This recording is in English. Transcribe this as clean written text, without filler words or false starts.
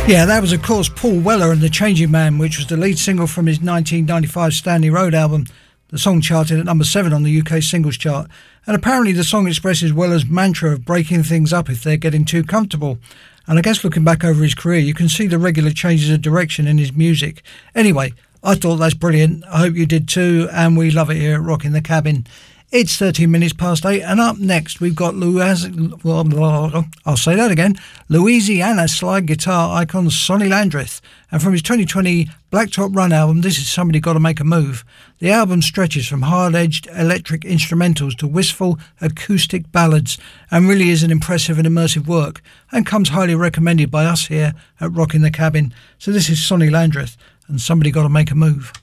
Yeah, that was of course Paul Weller and The Changing Man, which was the lead single from his 1995 Stanley Road album. The song charted at number 7 on the UK singles chart, and apparently the song expresses Weller's mantra of breaking things up if they're getting too comfortable. And I guess looking back over his career, you can see the regular changes of direction in his music. Anyway, I thought that's brilliant. I hope you did too, and we love it here at Rock in the Cabin. It's 13 minutes past 8, and up next we've got Louisiana slide guitar icon Sonny Landreth, and from his 2020 Blacktop Run album, this is Somebody Gotta Make a Move. The album stretches from hard-edged electric instrumentals to wistful acoustic ballads, and really is an impressive and immersive work, and comes highly recommended by us here at Rock in the Cabin. So this is Sonny Landreth and Somebody Gotta Make a Move.